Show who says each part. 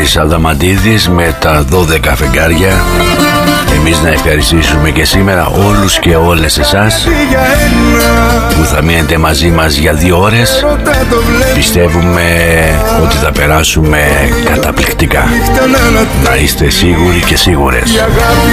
Speaker 1: Δημήτρης Αδαμαντίδης με τα 12 φεγγάρια. Εμείς να ευχαριστήσουμε και σήμερα όλους και όλες εσάς που θα μείνετε μαζί μας για 2 ώρες. Πιστεύουμε ότι θα περάσουμε καταπληκτικά. Να είστε σίγουροι και σίγουρες.